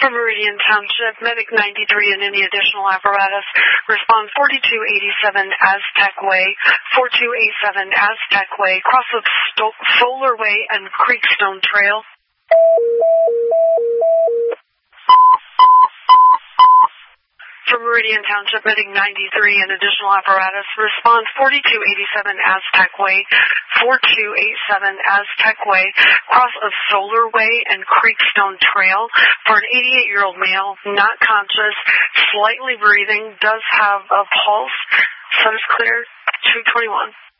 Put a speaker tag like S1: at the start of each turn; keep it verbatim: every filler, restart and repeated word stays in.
S1: From Meridian Township, Medic ninety-three and any additional apparatus, respond forty-two eighty-seven Aztec Way, forty-two eighty-seven Aztec Way, cross of Sto- Solar Way and Creekstone Trail. From Meridian Township, Medic ninety-three and additional apparatus, respond forty-two eighty-seven Aztec Way, forty-two eighty-seven Aztec Way, cross of Solar Way and Creekstone Trail for an eighty-eight-year-old male, not conscious, slightly breathing, does have a pulse, sun is clear, two twenty-one.